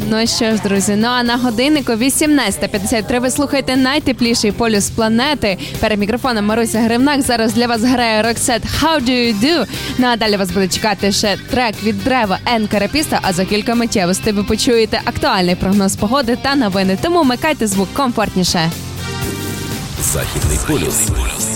Ну що ж, друзі, ну а на годиннику 18:53 ви слухаєте найтепліший полюс планети. Перед мікрофоном Маруся Гривнак. Зараз для вас грає Roxette How Do You Do. Ну а далі вас буде чекати ще трек від Древа Н. Карапіста, а за кілька миттєвостей ви почуєте актуальний прогноз погоди та новини. Тому вмикайте звук комфортніше. Західний полюс.